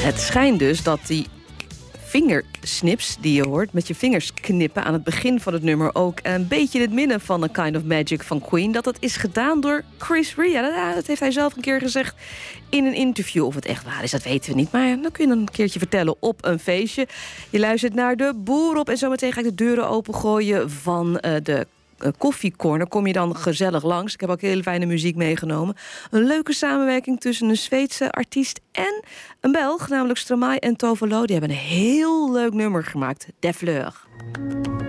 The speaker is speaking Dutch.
Het schijnt dus dat die vingersnips die je hoort, met je vingers knippen aan het begin van het nummer, ook een beetje in het midden van A Kind of Magic van Queen, dat is gedaan door Chris Rea. Dat heeft hij zelf een keer gezegd in een interview. Of het echt waar is, dat weten we niet. Maar dan kun je dan een keertje vertellen op een feestje. Je luistert naar de Boer op en zometeen ga ik de deuren opengooien van de koffiecorner. Kom je dan gezellig langs. Ik heb ook hele fijne muziek meegenomen. Een leuke samenwerking tussen een Zweedse artiest en een Belg, namelijk Stromae en Tovolo. Die hebben een heel leuk nummer gemaakt, Des Fleurs.